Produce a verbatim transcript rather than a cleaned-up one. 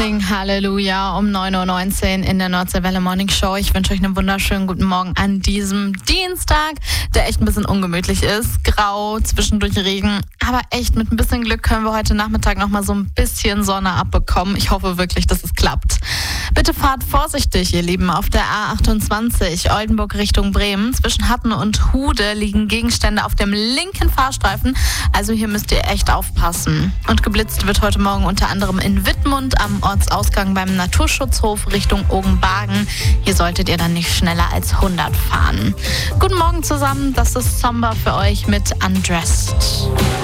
Sing Halleluja um neun Uhr neunzehn in der Nordseewelle Morning Show. Ich wünsche euch einen wunderschönen guten Morgen an diesem Dienstag, der echt ein bisschen ungemütlich ist. Grau, zwischendurch Regen, aber echt mit ein bisschen Glück können wir heute Nachmittag nochmal so ein bisschen Sonne abbekommen. Ich hoffe wirklich, dass es klappt. Bitte fahrt vorsichtig, ihr Lieben, auf der A achtundzwanzig Oldenburg Richtung Bremen. Zwischen Hatten und Hude liegen Gegenstände auf dem linken Fahrstreifen, also hier müsst ihr echt aufpassen. Und geblitzt wird heute Morgen unter anderem in Wittmund am Ortsausgang beim Naturschutzhof Richtung Ogenbagen. Hier solltet ihr dann nicht schneller als hundert fahren. Guten Morgen zusammen, das ist Somber für euch mit Undressed.